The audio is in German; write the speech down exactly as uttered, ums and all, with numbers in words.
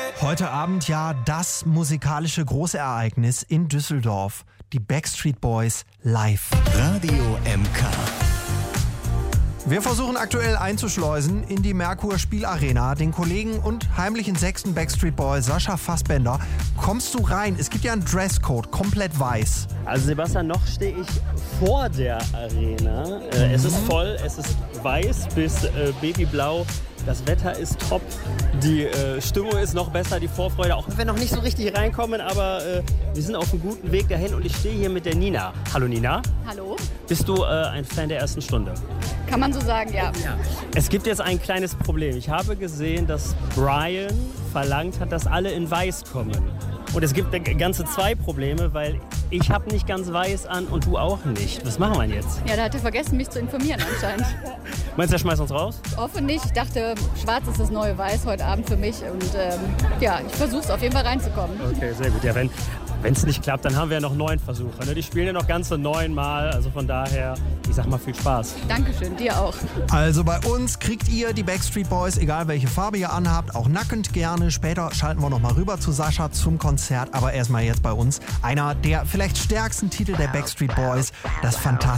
Heute Abend ja das musikalische Großereignis in Düsseldorf. Die Backstreet Boys live. Radio M K. Wir versuchen aktuell einzuschleusen in die Merkur Spielarena den Kollegen und heimlichen sechsten Backstreet Boy Sascha Fassbender. Kommst du rein? Es gibt ja einen Dresscode, komplett weiß. Also Sebastian, noch stehe ich vor der Arena. Äh, mhm. Es ist voll, es ist weiß bis äh, babyblau. Das Wetter ist top, die äh, Stimmung ist noch besser, die Vorfreude, auch wenn wir noch nicht so richtig reinkommen, aber äh, wir sind auf einem guten Weg dahin und ich stehe hier mit der Nina. Hallo Nina. Hallo. Bist du äh, ein Fan der ersten Stunde? Kann man so sagen, ja. ja. Es gibt jetzt ein kleines Problem. Ich habe gesehen, dass Brian verlangt hat, dass alle in weiß kommen. Und es gibt ganze zwei Probleme, weil ich habe nicht ganz weiß an und du auch nicht. Was machen wir jetzt? Ja, da hat er vergessen, mich zu informieren anscheinend. Meinst du, er schmeißt uns raus? Ich hoffe nicht. Ich dachte, schwarz ist das neue Weiß heute Abend für mich. Und ähm, ja, ich versuche es auf jeden Fall reinzukommen. Okay, sehr gut. Ja, wenn es nicht klappt, dann haben wir ja noch neun Versuche. Ne? Die spielen ja noch ganze neun Mal. Also von daher, ich sag mal, viel Spaß. Dankeschön, dir auch. Also bei uns kriegt ihr die Backstreet Boys, egal welche Farbe ihr anhabt, auch nackend gerne. Später schalten wir noch mal rüber zu Sascha zum Konzert. Aber erstmal jetzt bei uns einer der vielleicht stärksten Titel der Backstreet Boys, das fantastische